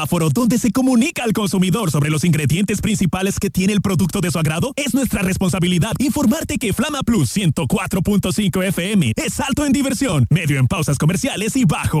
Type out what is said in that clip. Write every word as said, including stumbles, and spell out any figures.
semáforo donde se comunica al consumidor sobre los ingredientes principales que tiene el producto de su agrado. Es nuestra responsabilidad informarte que Flama Plus ciento cuatro punto cinco F M es alto en diversión, medio en pausas comerciales y bajo